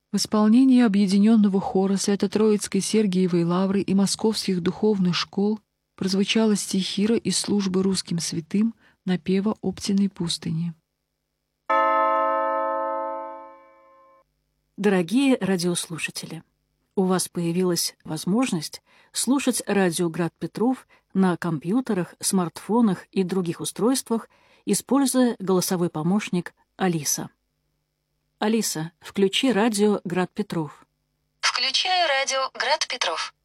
В исполнении объединенного хора Свято-Троицкой Сергиевой Лавры и московских духовных школ прозвучала стихира из службы русским святым напева Оптиной пустыни. Дорогие радиослушатели, у вас появилась возможность слушать радио «Град Петров» на компьютерах, смартфонах и других устройствах, используя голосовой помощник «Алиса». Алиса, включи радио «Град Петров». Включаю радио «Град Петров».